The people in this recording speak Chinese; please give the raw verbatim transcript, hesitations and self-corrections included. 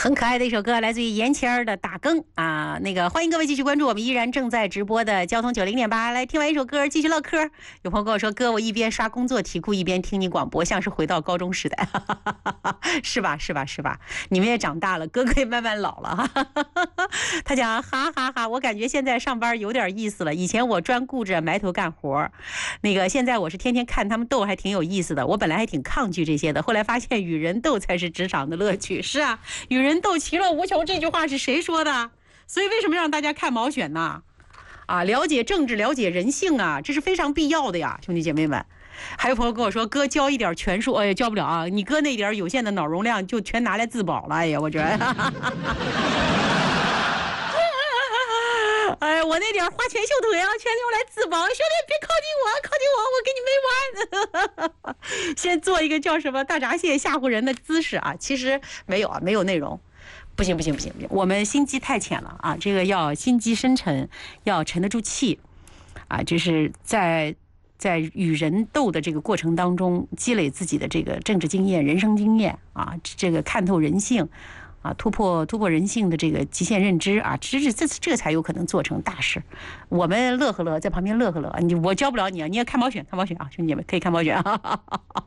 很可爱的一首歌，来自于严谦儿的《打更》啊。那个欢迎各位继续关注我们依然正在直播的交通九零点八。来，听完一首歌继续唠嗑。有朋友跟我说，哥，我一边刷工作题库一边听你广播，像是回到高中时代，是吧？是吧？是吧？你们也长大了，哥哥也慢慢老了。他讲哈哈哈，我感觉现在上班有点意思了。以前我专顾着埋头干活，那个现在我是天天看他们斗，还挺有意思的。我本来还挺抗拒这些的，后来发现与人斗才是职场的乐趣。是啊，与人斗其乐无穷，这句话是谁说的？所以为什么让大家看毛选呢？啊，了解政治，了解人性啊，这是非常必要的呀，兄弟姐妹们。还有朋友跟我说，哥教一点拳术，哎，教不了啊，你哥那点有限的脑容量就全拿来自保了，哎呀，我觉得。哎，我那点花拳绣腿啊，全用来自保。兄弟，别靠近我，靠近我，我跟你没完。先做一个叫什么大闸蟹吓唬人的姿势啊，其实没有啊，没有内容。不行不行不行不行，我们心机太浅了啊！这个要心机深沉，要沉得住气，啊，就是在在与人斗的这个过程当中，积累自己的这个政治经验、人生经验啊，这个看透人性。啊，突破突破人性的这个极限认知啊，这这这这才有可能做成大事。我们乐呵乐，在旁边乐呵乐，你我教不了你啊，你也看毛选看毛选啊，兄弟们可以看毛选啊。